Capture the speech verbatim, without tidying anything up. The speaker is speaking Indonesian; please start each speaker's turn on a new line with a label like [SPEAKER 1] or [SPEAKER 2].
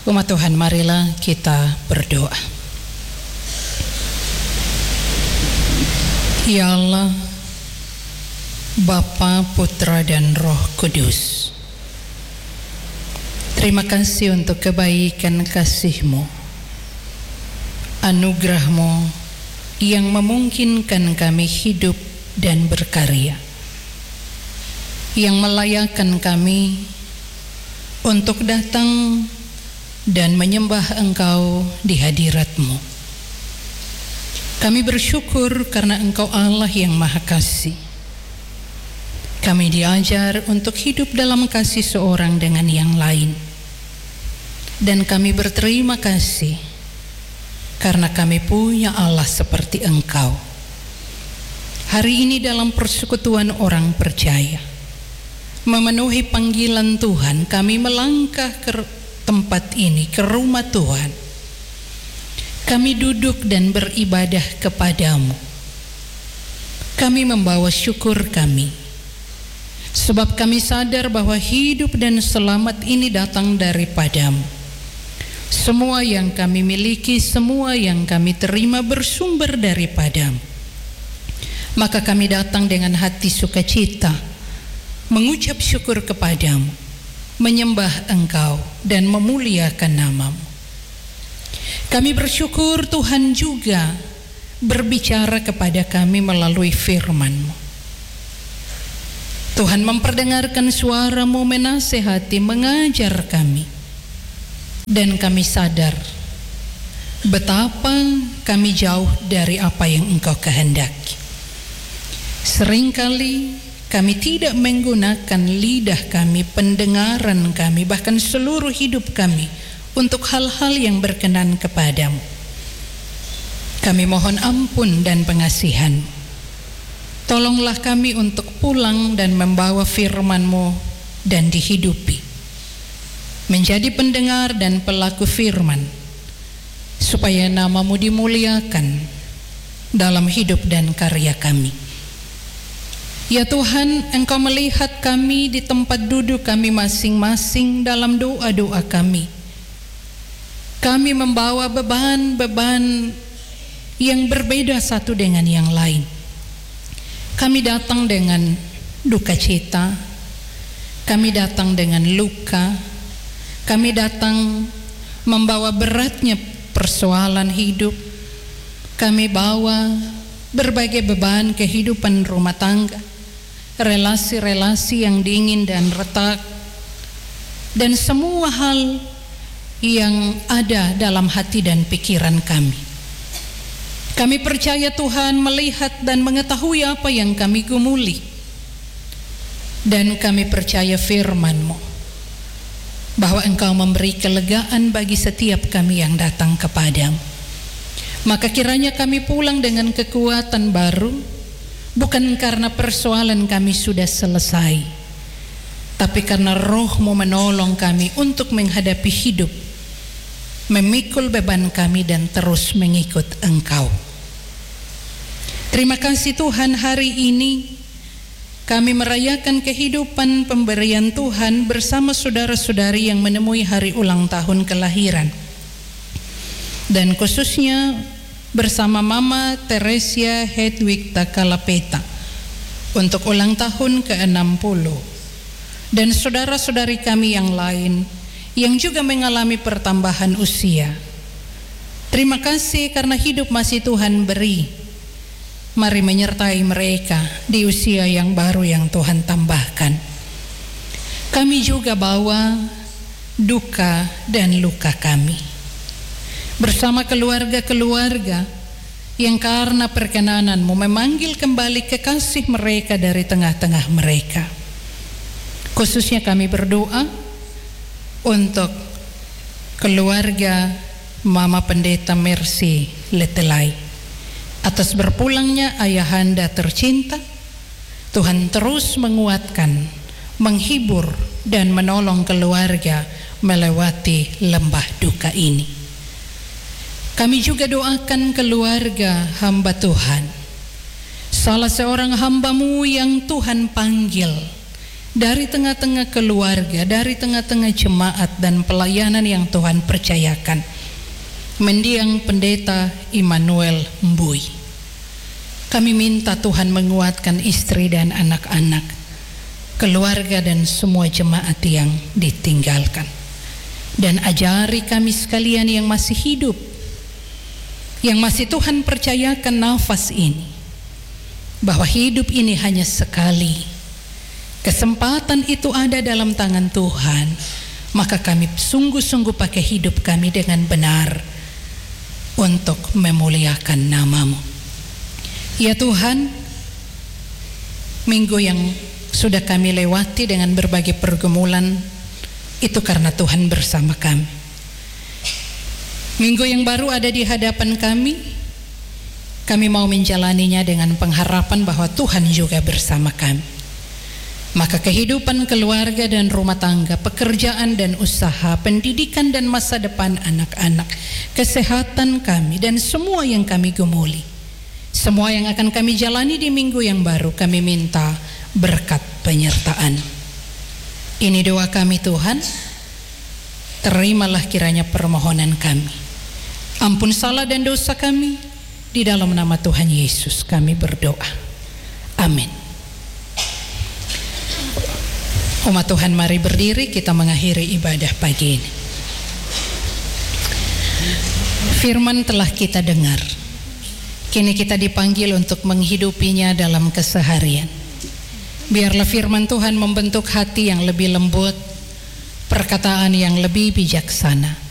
[SPEAKER 1] Umat Tuhan, marilah kita berdoa. Ya Allah, Bapa, Putra, dan Roh Kudus, terima kasih untuk kebaikan kasih-Mu, anugerah-Mu yang memungkinkan kami hidup dan berkarya, yang melayakkan kami untuk datang dan menyembah Engkau di hadirat-Mu. Kami bersyukur karena Engkau Allah yang Maha Kasih. Kami diajar untuk hidup dalam kasih seorang dengan yang lain. Dan kami berterima kasih karena kami punya Allah seperti Engkau. Hari ini dalam persekutuan orang percaya, memenuhi panggilan Tuhan, kami melangkah ke tempat ini, ke rumah Tuhan. Kami duduk dan beribadah kepadamu. Kami membawa syukur kami, sebab kami sadar bahwa hidup dan selamat ini datang daripadamu. Semua yang kami miliki, semua yang kami terima bersumber daripadamu. Maka kami datang dengan hati sukacita, mengucap syukur kepadamu, menyembah Engkau dan memuliakan namamu. Kami bersyukur Tuhan juga berbicara kepada kami melalui firman-Mu. Tuhan memperdengarkan suara-Mu, menasehati, mengajar kami. Dan kami sadar betapa kami jauh dari apa yang Engkau kehendaki. Seringkali kami tidak menggunakan lidah kami, pendengaran kami, bahkan seluruh hidup kami untuk hal-hal yang berkenan kepadamu. Kami mohon ampun dan pengasihan. Tolonglah kami untuk pulang dan membawa firman-Mu dan dihidupi, menjadi pendengar dan pelaku firman, supaya nama-Mu dimuliakan dalam hidup dan karya kami. Ya Tuhan, Engkau melihat kami di tempat duduk kami masing-masing dalam doa-doa kami. Kami membawa beban-beban yang berbeda satu dengan yang lain. Kami datang dengan duka cita, kami datang dengan luka, kami datang membawa beratnya persoalan hidup. Kami bawa berbagai beban kehidupan rumah tangga, relasi-relasi yang dingin dan retak, dan semua hal yang ada dalam hati dan pikiran kami. Kami percaya Tuhan melihat dan mengetahui apa yang kami gumuli. Dan kami percaya firman-Mu, bahwa Engkau memberi kelegaan bagi setiap kami yang datang kepadamu. Maka kiranya kami pulang dengan kekuatan baru, bukan karena persoalan kami sudah selesai, tapi karena Roh-Mu menolong kami untuk menghadapi hidup, memikul beban kami dan terus mengikut Engkau. Terima kasih Tuhan, hari ini kami merayakan kehidupan pemberian Tuhan bersama saudara-saudari yang menemui hari ulang tahun kelahiran. Dan khususnya bersama Mama Teresia Hedwig Takalapeta untuk ulang tahun ke enam puluh. Dan saudara-saudari kami yang lain yang juga mengalami pertambahan usia. Terima kasih karena hidup masih Tuhan beri. Mari menyertai mereka di usia yang baru yang Tuhan tambahkan. Kami juga bawa duka dan luka kami bersama keluarga-keluarga yang karena perkenanan-Mu memanggil kembali kekasih mereka dari tengah-tengah mereka. Khususnya kami berdoa untuk keluarga Mama Pendeta Mercy Letelai atas berpulangnya ayahanda tercinta. Tuhan terus menguatkan, menghibur dan menolong keluarga melewati lembah duka ini. Kami juga doakan keluarga hamba Tuhan, salah seorang hamba-Mu yang Tuhan panggil dari tengah-tengah keluarga, dari tengah-tengah jemaat dan pelayanan yang Tuhan percayakan, mendiang Pendeta Immanuel Mbui. Kami minta Tuhan menguatkan istri dan anak-anak, keluarga dan semua jemaat yang ditinggalkan. Dan ajari kami sekalian yang masih hidup, yang masih Tuhan percayakan nafas ini, bahwa hidup ini hanya sekali. Kesempatan itu ada dalam tangan Tuhan. Maka kami sungguh-sungguh pakai hidup kami dengan benar untuk memuliakan nama-Mu. Ya Tuhan, minggu yang sudah kami lewati dengan berbagai pergumulan, itu karena Tuhan bersama kami. Minggu yang baru ada di hadapan kami, kami mau menjalaninya dengan pengharapan bahwa Tuhan juga bersama kami. Maka kehidupan keluarga dan rumah tangga, pekerjaan dan usaha, pendidikan dan masa depan anak-anak, kesehatan kami dan semua yang kami gumuli, semua yang akan kami jalani di minggu yang baru, kami minta berkat penyertaan. Ini doa kami Tuhan, terimalah kiranya permohonan kami. Ampun salah dan dosa kami, di dalam nama Tuhan Yesus kami berdoa. Amin. Umat Tuhan, mari berdiri, kita mengakhiri ibadah pagi ini. Firman telah kita dengar, kini kita dipanggil untuk menghidupinya dalam keseharian. Biarlah firman Tuhan membentuk hati yang lebih lembut, perkataan yang lebih bijaksana,